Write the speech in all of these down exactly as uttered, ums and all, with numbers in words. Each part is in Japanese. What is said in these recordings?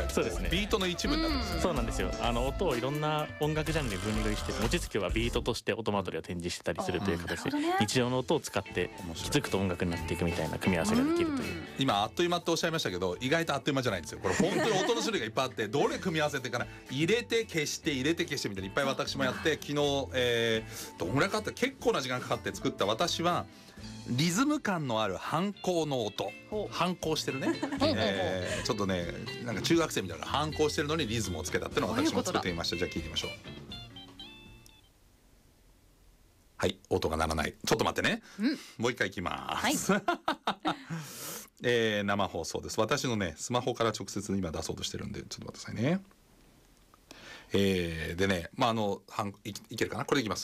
そうですね、 ビートの一部になるんですよね。 そうなんですよ。あの音をいろんな音楽ジャンルに分類してて、餅つきはビートとして音祭りを展示してたりするという形で、 ね、 日常の音を使って気づくと音楽になっていくみたいな組み合わせができるという。 今あっという間っておっしゃいましたけど、意外とあっという間じゃないんですよ。これ本当に音の種類がいっぱいあって、どれ組み合わせてから入れて消して入れて消してみたいないっぱい私もやって、昨日、えー、どんぐらいかかって結構な時間かかって作った私はリズム感のある反抗の音、反抗してるね、えー、ちょっとねなんか中学生みたいな反抗してるのにリズムをつけたっていうのを私も作ってみました。じゃあ聞いてみましょう。はい、音が鳴らない。ちょっと待ってね、うん、もう一回いきます、はい、えー、生放送です。私のねスマホから直接今出そうとしてるんでちょっと待ってくださいね。えー、でね、まああのい, いけるかな、これでいきます。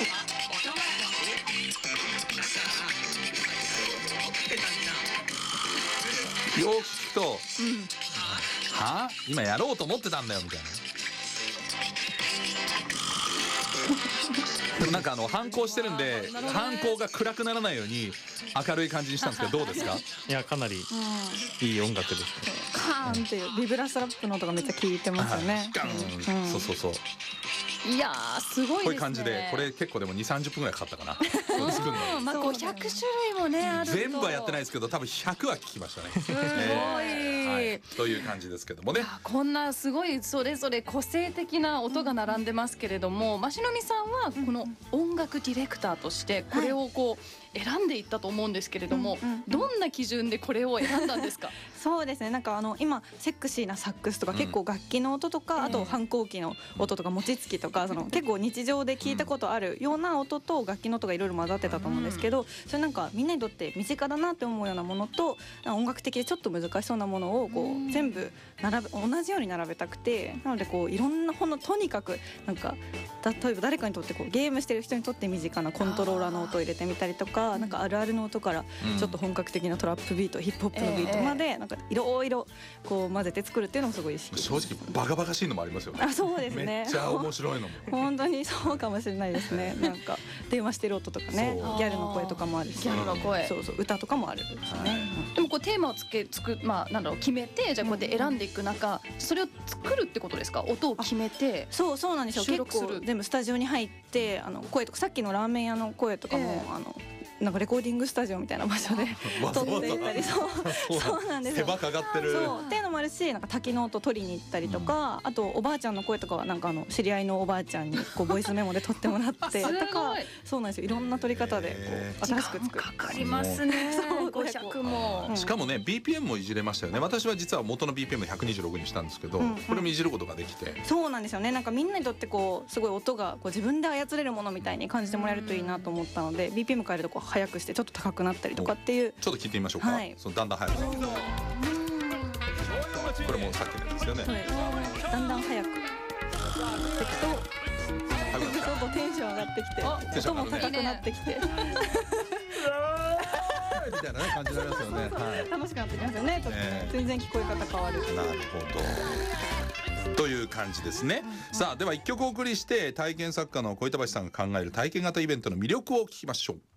よく聞くと、うん、はあ今やろうと思ってたんだよみたいな。でもなんかあの反抗してるんで、反抗が暗くならないように明るい感じにしたんですけど、どうですか？ いやかなりいい音楽ですね。 カーンっていうビブラストラップの音がめっちゃ効いてますよね。 うん、そうそうそう。 いやーすごいですね。 こういう感じで、これ結構でもにさんじゅっぷんぐらいかかったかな作るのに。 まあごひゃく種類もねあると全部はやってないですけど多分ひゃくは聞きましたね。 すごい、えーはい、 という感じですけどもね。 こんなすごいそれぞれ個性的な音が並んでますけれども、マシノミさんはこの音楽ディレクターとしてこれをこう選んでいったと思うんですけれども、うんうん、どんな基準でこれを選んだんですか？ そうですね、なんかあの今セクシーなサックスとか結構楽器の音とか、うん、あと反抗期の音とか餅つきとか、その結構日常で聞いたことあるような音と楽器の音がいろいろ混ざってたと思うんですけど、それなんかみんなにとって身近だなって思うようなものと音楽的でちょっと難しそうなものをこう全部並べ同じように並べたくて、なのでこういろんなほんのとにかくなんか例えば誰かにとってこうゲームしてる人にとって身近なコントローラーの音を入れてみたりとか、なんかあるあるの音からちょっと本格的なトラップビート、ヒップホップのビートまでなんかいろいろこう混ぜて作るっていうのもすごい意識。 正直バカバカしいのもありますよね。 あ、そうですね。 めっちゃ面白いのも本当にそうかもしれないですね。なんか電話してる音とかね、ギャルの声とかもあるし、 ギャルの声、 そうそう歌とかもあるしね、 はい、でもこうテーマをつけつくまあなんだろう決めて、じゃあこうやって選んでいく中、それを作るってことですか？音を決めて。 そうそうなんですよ。結構全部スタジオに入ってあの声とか、さっきのラーメン屋の声とかも、えー、あのなんかレコーディングスタジオみたいな場所で撮っていったり、そうそうなんですよ。 手間かかってる。 そうっていうのもあるし、なんか滝の音取りに行ったりとか、うん、あとおばあちゃんの声とかはなんかあの知り合いのおばあちゃんにこうボイスメモで撮ってもらってとか、そうなんですよ。いろんな撮り方でこう新しく作る。 かかりますね。そうごひゃくも、 うん、しかもね ビーピーエム もいじれましたよね。私は実は元の ビーピーエム ひゃくにじゅうろくにしたんですけど、うんうん、これもいじることができて。 そうなんですよね。なんかみんなにとってこうすごい音がこう自分で操れるものみたいに感じてもらえるといいなと思ったので、 ビーピーエム 変えるとこう速くしてちょっと高くなったりとかっていう。 ちょっと聞いてみましょうか、はい、そのだんだん速く。これもさっきのやつですよね。 だんだん速くしていくとちょっとテンション上がってきて、音も高くなってきてみたいなね感じになりますよね。 楽しくなってきますよね。ちょっと全然聞こえ方変わる。 なるほどという感じですね。さあではいっきょくお送りして、体験作家の小板橋さんが考える体験型イベントの魅力を聞きましょう。